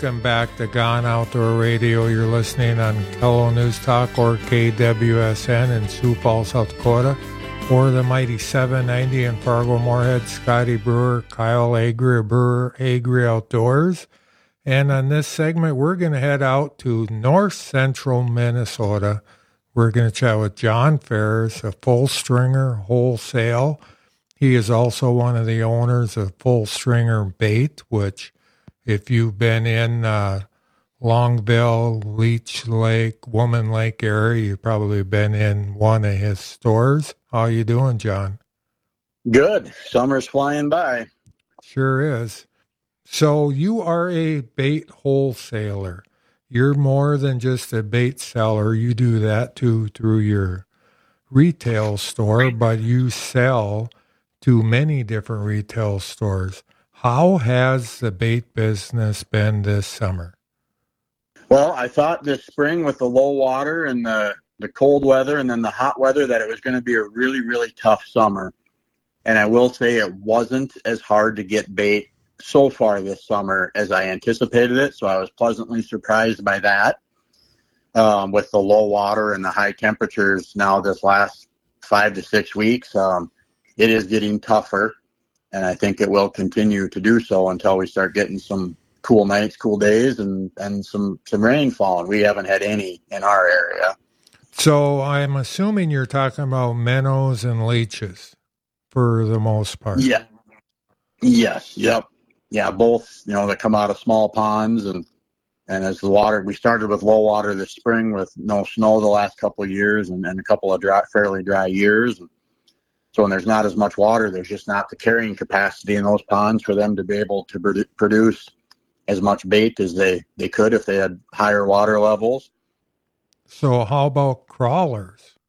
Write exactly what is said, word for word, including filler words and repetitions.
Welcome back to Gone Outdoor Radio. You're listening on Kello News Talk or K W S N in Sioux Falls, South Dakota, or the mighty seven ninety in Fargo Moorhead. Scotty Brewer, Kyle Agri, Brewer Agri Outdoors. And on this segment, we're going to head out to north central Minnesota. We're going to chat with John Ferris, a Full Stringer Wholesale. He is also one of the owners of Full Stringer Bait, which if you've been in uh, Longville, Leech Lake, Woman Lake area, you've probably been in one of his stores. How you doing, John? Good. Summer's flying by. Sure is. So you are a bait wholesaler. You're more than just a bait seller. You do that too through your retail store, but you sell to many different retail stores. How has the bait business been this summer? Well, I thought this spring with the low water and the, the cold weather and then the hot weather that it was going to be a really, really tough summer. And I will say it wasn't as hard to get bait so far this summer as I anticipated it. So I was pleasantly surprised by that. Um, with the low water and the high temperatures now this last five to six weeks, um, it is getting tougher. And I think it will continue to do so until we start getting some cool nights, cool days, and, and some, some rain falling. We haven't had any in our area. So I'm assuming you're talking about minnows and leeches for the most part. Yeah. Yes. Yep. Yeah. Both, you know, that come out of small ponds. And, and as the water, we started with low water this spring with no snow the last couple of years and, and a couple of dry, fairly dry years. So when there's not as much water, there's just not the carrying capacity in those ponds for them to be able to produ- produce as much bait as they, they could if they had higher water levels. So how about crawlers?